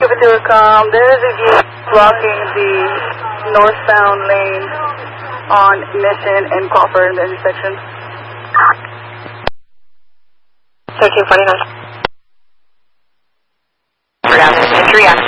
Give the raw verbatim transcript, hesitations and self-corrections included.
Telecom, there is a Jeep blocking the northbound lane on Mission and Crawford in the intersection. thirteen forty-nine. Entry